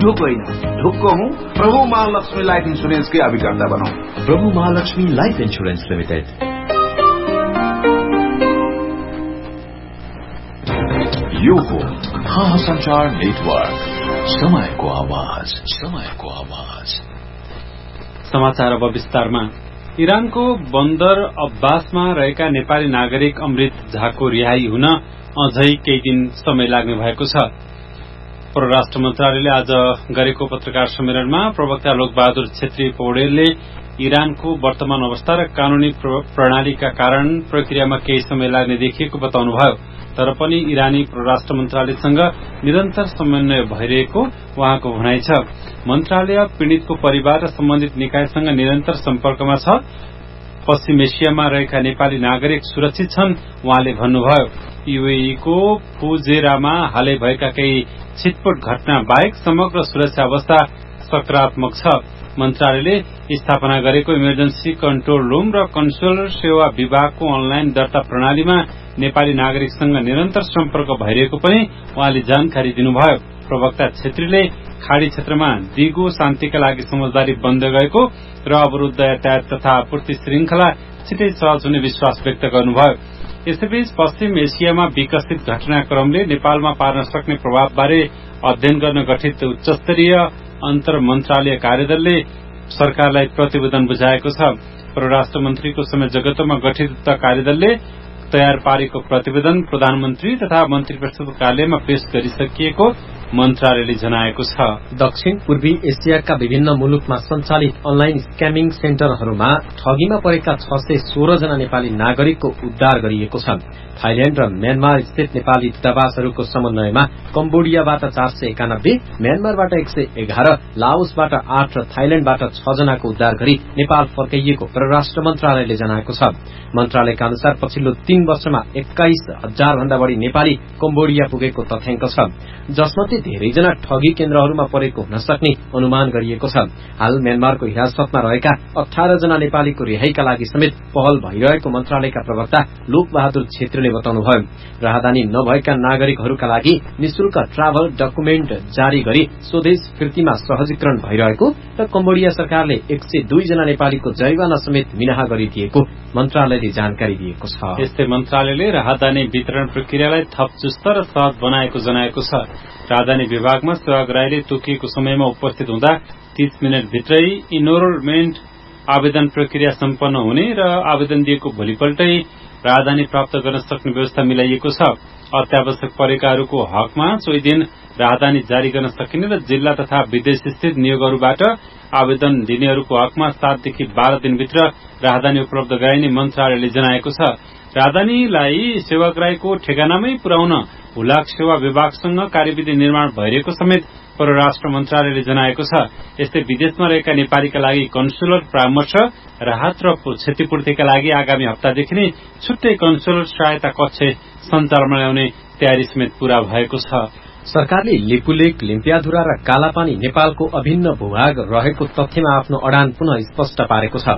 ढुक होइन, ढुक्क हूँ। प्रभु महालक्ष्मी लाइफ इन्सुरेन्सकै अभिकर्ता बनौं। प्रभु महालक्ष्मी लाइफ इन्सुरेन्स लिमिटेड। यो हो संचार नेटवर्क, समयको आवाज, समयको आवाज। समाचार अब विस्तारमा। इरानको बन्दर अब्बासमा रहेका नेपाली नागरिक अमृत झाको रिहाई हुन अझै केही दिन समय लाग्ने भएको छ। परराष्ट्र मन्त्रालयले आज गरेको पत्रकार सम्मेलनमा प्रवक्ता लोकबहादुर छेत्री पौडेलले इरानको वर्तमान अवस्था र कानूनी प्रणालीका कारण प्रक्रियामा केही समय लाग्ने देखिएको बताउनुभयो। तर पनि इरानी परराष्ट्र मन्त्रालयसँग निरन्तर समन्वय भइरहेको उहाँको भनाइ छ। मन्त्रालय पीड़ितको परिवार र सम्बन्धित निकायसँग निरन्तर सम्पर्कमा छ। पश्चिम एसियामा रहेका नेपाली नागरिक सुरक्षित छन् उहाँले भन्नुभयो। यूएईको फुजेरामा हालै भएका केही छिटपुट घटना बाहेक समग्र सुरक्षा अवस्था सकारात्मक छ। मन्त्रालयले स्थापना गरेको इमर्जेन्सी कन्ट्रोल रूम र कन्सुलर सेवा विभागको अनलाइन दर्ता प्रणालीमा नेपाली नागरिकसँग निरन्तर सम्पर्क भइरहेको पनि उहाँले जानकारी दिनुभयो। प्रवक्ता छेत्रीले खाड़ी क्षेत्रमा दिगो शान्तिका लागि समझदारी बन्द गएको र अवरुद्ध यातायात तथा आपूर्ति श्रृंखला छिटै सहज हुने विश्वास व्यक्त गर्नुभयो। यसैबीच पश्चिम एसियामा विकसित घटनाक्रमले नेपालमा पार्न सक्ने प्रभावबारे अध्ययन गर्न गठित उच्चस्तरीय अन्तर मन्त्रालय कार्यदलले सरकारलाई प्रतिवेदन बुझाएको छ। परराष्ट्र मन्त्रीको संयोजकत्वमा गठित उक्त कार्यदलले तयार पारेको प्रतिवेदन प्रधानमन्त्री तथा मन्त्री परिषद कार्यालयमा पेश गरिसकिएको मन्त्रालयले जनाएको छ। दक्षिण पूर्वी एसियाका विभिन्न मुलुकमा सञ्चालित अनलाइन स्क्यामिङ सेन्टरहरूमा ठगीमा परेका 616 जना नेपाली नागरिकको उद्धार गरिएको छ। थाइल्याण्ड र म्यानमार स्थित नेपाली दूतावासहरूको समन्वयमा कम्बोडियाबाट 491, म्यानमारबाट 111, लाओसबाट 8 र थाइल्याण्डबाट 6 जनाको उद्धार गरी नेपाल फर्काइएको परराष्ट्र मन्त्रालयले जनाएको छ। मन्त्रालयका अनुसार पछिल्लो 3 वर्षमा 21,000 भन्दा बढ़ी नेपाली कम्बोडिया पुगेको तथ्याङ्क छ, जसमध्ये धेरैजना ठगी केन्द्रहरूमा परेको हुन सक्ने अनुमान गरिएको छ। हाल म्यानमारको हिरासतमा रहेका 18 जना नेपालीको रिहाईका लागि समेत पहल भइरहेको मन्त्रालयका प्रवक्ता लोकबहादुर छेत्रीले बताउनुभयो। राहदानी नभएका नागरिकहरूका लागि निशुल्क ट्राभल डकुमेन्ट जारी गरी स्वदेश फिर्तीमा सहजीकरण भइरहेको र कम्बोडिया सरकारले 102 जना नेपालीको जरिवाना समेत मिनाहा गरिदिएको मन्त्रालयले जानकारी दिएको छ। यस्तै मन्त्रालयले राहदानी वितरण प्रक्रियालाई थप चुस्त र सहज बनाएको जनाएको छ। राजधानी विभागमा सेवाग्राहीले तोकिएको समयमा उपस्थित हुँदा 30 मिनट भित्रै इनरोलमेन्ट आवेदन प्रक्रिया सम्पन्न हुने र आवेदन दिएको भोलिपल्टै राजधानी प्राप्त गर्न सक्ने व्यवस्था मिलाइएको छ। अत्यावश्यक परेकाहरूको हकमा सोही दिन राजधानी जारी गर्न सकिने र जिल्ला तथा विदेश स्थित नियोगहरूबाट आवेदन दिनेहरूको हकमा 7 देखि 12 दिनभित्र राजधानी उपलब्ध गराइने मन्त्रालयले जनाएको छ। राजधानीलाई सेवाग्राहीको ठेगानामै पुर्याउन हुलाक सेवा विभागसँग कार्यविधि निर्माण भइरहेको समेत परराष्ट्र मन्त्रालयले जनाएको छ। यस्तै विदेशमा रहेका नेपालीका लागि कन्सुलर परामर्श, राहत र क्षतिपूर्तिका लागि आगामी हप्तादेखि नै छुट्टै कन्सुलर सहायता कक्ष सञ्चालनमा ल्याउने तयारी समेत पूरा भएको छ। सरकारले लिपुलेक, लिम्पियाधुरा र कालापानी नेपालको अभिन्न भूभाग रहेको तथ्यमा आफ्नो अडान पुनः स्पष्ट पारेको छ।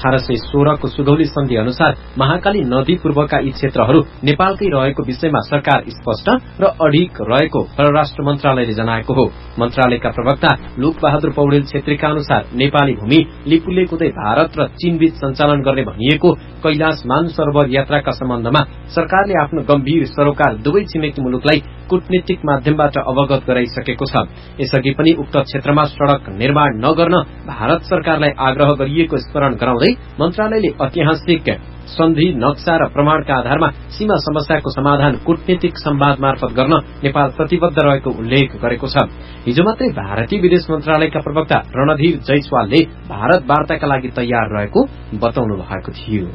1816 को सुगौली सन्धि अनुसार महाकाली नदी पूर्वका यी क्षेत्रहरू नेपालकै रहेको विषयमा सरकार स्पष्ट र अडिग रहेको परराष्ट्र मन्त्रालयले जनाएको हो। मन्त्रालयका प्रवक्ता लोकबहादुर पौडेल छेत्रीका अनुसार नेपाली भूमि लिपुलेक हुँदै भारत र चीनबीच सञ्चालन गर्ने भनिएको कैलाश मानसरोवर यात्राका सम्बन्धमा सरकारले आफ्नो गम्भीर सरोकार दुवै छिमेकी मुलुकलाई कूटनीतिक माध्यमबाट अवगत गराइसकेको छ। यसअघि पनि उक्त क्षेत्रमा सड़क निर्माण नगर्न भारत सरकारलाई आग्रह गरिएको स्मरण गराउँदै मन्त्रालयले ऐतिहासिक सन्धि नक्सा र प्रमाणका आधारमा सीमा समस्याको समाधान कूटनीतिक संवाद मार्फत गर्न नेपाल प्रतिबद्ध रहेको उल्लेख गरेको छ। हिजो मात्रै भारतीय विदेश मन्त्रालयका प्रवक्ता रणधीर जयसवालले भारत वार्ताका लागि तयार रहेको बताउनु भएको थियो।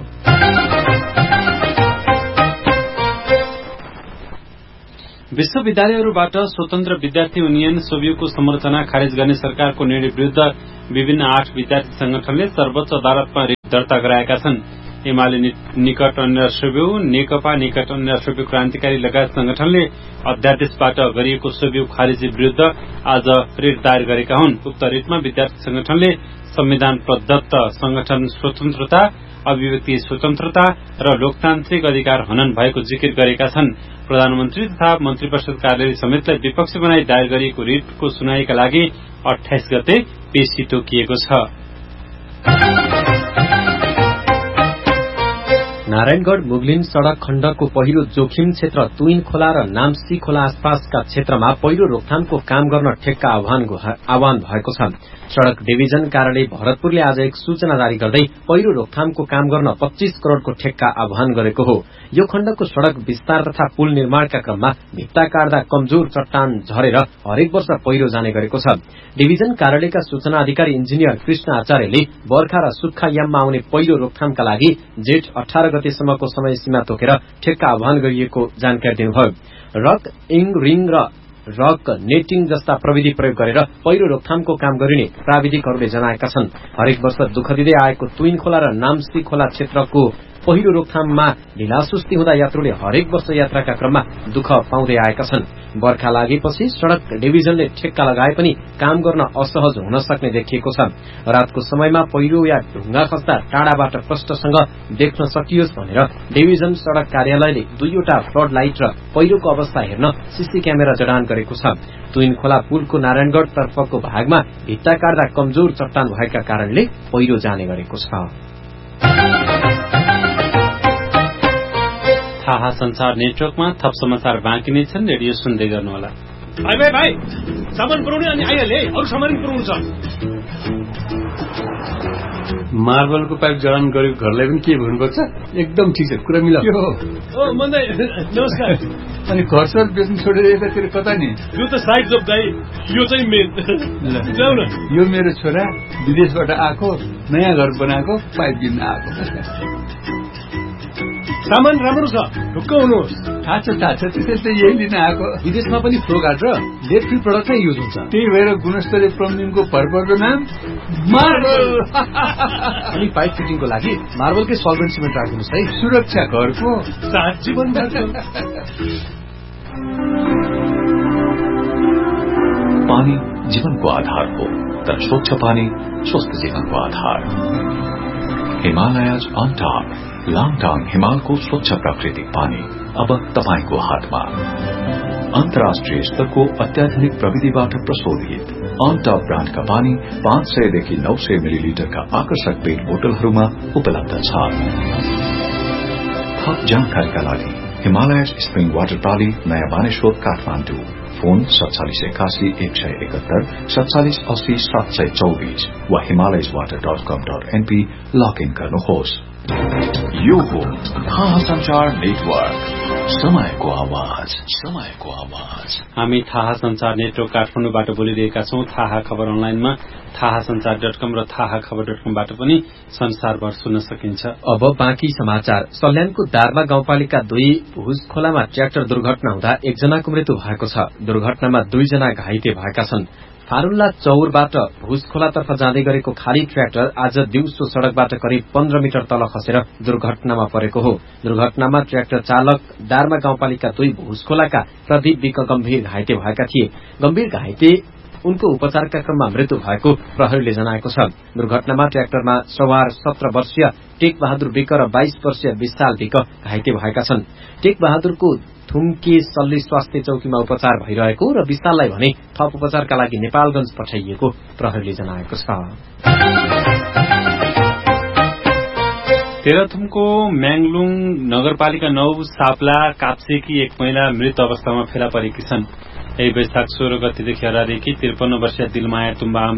विश्वविद्यालयहरूबाट स्वतन्त्र विद्यार्थी युनियन सोभियुको संरचना खारेज गर्ने सरकारको निर्णय विरूद्ध विभिन्न 8 विद्यार्थी संगठनले सर्वोच्च अदालतमा रिट दर्ता गराएका छन्। एमाले निकट अन्य सोभियु, नेकपा निकट अन्य सोभियु क्रान्तिकारी लगायत संगठनले अध्यादेशबाट गरिएको सोभियु खारेजी विरूद्ध आज रिट दायर गरेका हुन्। उक्त रिटमा विद्यार्थी संगठनले संविधान प्रदत्त संगठन स्वतन्त्रता, अभिव्यक्ति स्वतन्त्रता र लोकतान्त्रिक अधिकार हनन भएको जिकिर गरेका छन्। प्रधानमन्त्री तथा मन्त्री परिषद कार्यालय समेतलाई विपक्षी बनाई दायर गरिएको रिटको सुनाईका लागि 28 गते पेशी तोकिएको छ। नारायणगढ़ मुगलिन सड़क खण्डको पहिरो जोखिम क्षेत्र तुइन खोला र नाम्सी खोला आसपासका क्षेत्रमा पहिरो रोकथामको काम गर्न ठेक्का आह्वान भएको छ। सड़क डिभिजन कार्यालय भरतपुरले आज एक सूचना जारी गर्दै पहिरो रोकथामको काम गर्न 25 करोड़को ठेक्का आह्वान गरेको हो। यो खण्डको सड़क विस्तार तथा पुल निर्माणका क्रममा भित्ता काट्दा कमजोर चट्टान झरेर हरेक वर्ष पहिरो जाने गरेको छ। डिभिजन कार्यालयका सूचना अधिकारी इन्जिनियर कृष्ण आचार्यले बर्खा र सुक्खा याममा आउने पहिरो रोकथामका लागि जेठ 18 गतेसम्मको समय सीमा तोकेर ठेक्का आह्वान गरिएको जानकारी दिनुभयो। रक रिङ र रक नेटिङ जस्ता प्रविधि प्रयोग गरेर पहिरो रोकथामको काम गरिने प्राविधिकहरूले जनाएका छन्। हरेक वर्ष दुःख दिँदै आएको तुइन खोला र नाम्सी खोला क्षेत्रको पहिरो रोकथाममा ढिलासुस्ती हुँदा यात्रुले हरेक वर्ष यात्राका क्रममा दुःख पाउँदै आएका छन्। बर्खा लागेपछि सड़क डिभिजनले ठेक्का लगाए पनि काम गर्न असहज हुन सक्ने देखिएको छ। रातको समयमा पहिरो या ढुङ्गा खस्दा टाढाबाट प्रष्टसँग देख्न सकियोस् भनेर डिभिजन सड़क कार्यालयले 2वटा फ्लड लाइट र पहिरोको अवस्था हेर्न सीसी क्यामेरा जडान गरेको छ। तुइन खोला पुलको नारायणगढ़ तर्फको भागमा भित्ता काट्दा कमजोर चट्टान भएका कारणले पहिरो जाने गरेको छ। थाहा संचार नेटवर्कमा थप समाचार बाँकी नै छन्। रेडियो सुन्दै गर्नुहोला। भाइ सामान पुर्याउने अनि आइहाले अरू सामान पुर्याउनु छ। मार्बलको पाइप जडान गरेको घरलाई पनि के भन्नुपर्छ? एकदम ठिक छ, कुरा मिला। नमस्कार। अनि घरसर बेच्नु छोडेर यतातिर कता नि? यो त साइड जब दाइ, यो चाहिँ मेन। जाऊ न। यो मेरो छोरा विदेशबाट आएको नयाँ घर बनाएको पाइप किन्न आएको। सामान राम्रो छ, ढुक्क हुनुहोस्। थाहा छ त्यसले यही लिन आएको। विदेशमा पनि फ्लो गार्ड र लेड फ्री प्रडक्ट नै युज हुन्छ। त्यही भएर गुणस्तरीय प्लम्बिङको भरपर्दो नाम मार्बल। अनि पाइप फिटिङको लागि मार्बलकै सल्भेन्ट सिमेन्ट राख्नुहोस् है। सुरक्षा घरको साथ जीवन पानी जीवनको आधार हो, तर स्वच्छ पानी स्वस्थ जीवनको आधार। हिमालयज अन टॉप लाङटाङ हिमालको स्वच्छ प्राकृतिक पानी अब तपाईको हातमा। अन्तर्राष्ट्रिय स्तरको अत्याधुनिक प्रविधिबाट प्रशोधित अन टॉप ब्रान्डका पानी 500 देखि 900 मिलिलिटरका आकर्षक पेट बोतलहरूमा उपलब्ध छ। थप जानकारीका लागि हिमालयज स्प्रिङ वाटर प्राली, नयाँ बानेश्वर, काठमाडौँ। फोन 4781 171 4780 724 वा himalayaswater.com.np लगइन गर्नुहोस्। यो हो थाहा संचार नेटवर्क, समयको आवाज, समयको आवाज। हामी थाहा संचार नेटवर्क काठमाडौँबाट बोलिरहेका छौं। थाहा खबर अनलाइनमा थाहासंचार.com र थाहाखबर.com-बाट पनि संसारभर सुन्न सकिन्छ। अब बाँकी समाचार। सल्यानको दार्मा गाउँपालिका 2 भुजखोलामा ट्र्याक्टर दुर्घटना हुँदा एकजनाको मृत्यु भएको छ। दुर्घटनामा 2 जना घाइते भएका छन्। फारुल्ला चौरबाट भुजखोलातर्फ जाँदै गरेको खाली ट्र्याक्टर आज दिउँसो सड़कबाट करिब 15 मिटर तल खसेर दुर्घटनामा परेको हो। दुर्घटनामा ट्र्याक्टर चालक दार्मा गाउँपालिका 2 भुजखोलाका प्रदीप विक गम्भीर घाइते भएका थिए। गम्भीर घाइते उनको उपचारका क्रममा मृत्यु भएको प्रहरीले जनाएको छ। दुर्घटनामा ट्र्याक्टरमा सवार 17 वर्षीय टेक बहादुर विक र 22 वर्षीय विशाल विक घाइते भएका छन्। टेक बहादुरको थुम्के सल्ली स्वास्थ्य चौकीमा उपचार भइरहेको र विशाललाई भने थप उपचारका लागि नेपालगंज पठाइएको प्रहरीले जनाएको छ। तेह्रथुमको म्याङलुङ नगरपालिका 9 साप्ला काप्सेकी एक महिला मृत अवस्थामा फेला परेकी छन्। यही वैशाख 16 गतेदेखि हराएकी 53 वर्षीय दिलमाया तुम्बा